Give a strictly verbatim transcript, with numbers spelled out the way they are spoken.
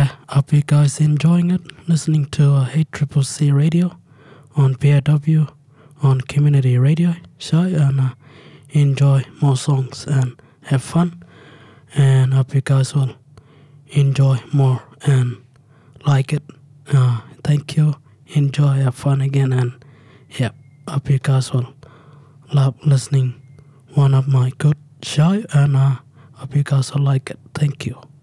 yeah, hope you guys enjoying it, listening to uh, eight Triple C Radio on P I W on Community Radio Show, and uh, enjoy more songs and have fun. And hope you guys will enjoy more and like it. Uh, thank you. Enjoy, have fun again, and yeah, hope you guys will love listening one of my good show, and uh, hope you guys will like it. Thank you.